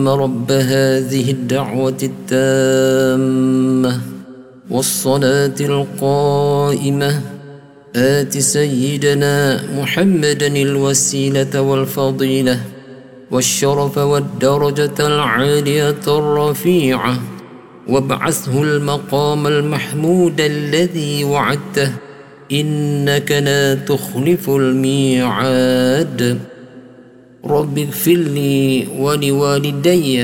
رب هذه الدعوة التامة والصلاة القائمة آت سيدنا محمدا الوسيلة والفضيلة والشرف والدرجة العالية الرفيعة وابعثه المقام المحمود الذي وعدته إنك لا تخلف الميعاد. رب اغفر لي ولوالدي